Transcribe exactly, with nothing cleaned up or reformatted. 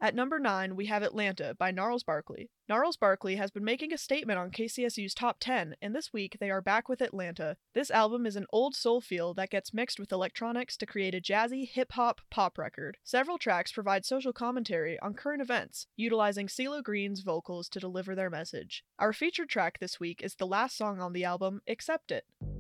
At number nine, we have Atlanta by Gnarls Barkley. Gnarls Barkley has been making a statement on K C S U's top ten, and this week they are back with Atlanta. This album is an old soul feel that gets mixed with electronics to create a jazzy, hip-hop pop record. Several tracks provide social commentary on current events, utilizing CeeLo Green's vocals to deliver their message. Our featured track this week is the last song on the album, Accept It.